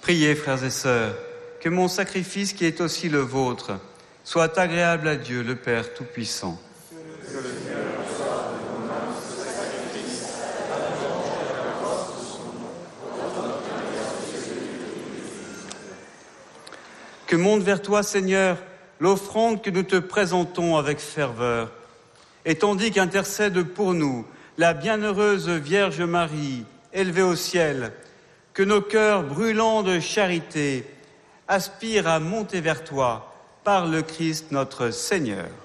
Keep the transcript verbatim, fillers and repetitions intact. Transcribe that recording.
Priez, frères et sœurs, que mon sacrifice, qui est aussi le vôtre, soit agréable à Dieu, le Père Tout-Puissant. Que monte vers toi, Seigneur, l'offrande que nous te présentons avec ferveur. Et tandis qu'intercède pour nous la bienheureuse Vierge Marie, élevée au ciel, que nos cœurs brûlants de charité aspirent à monter vers toi par le Christ notre Seigneur.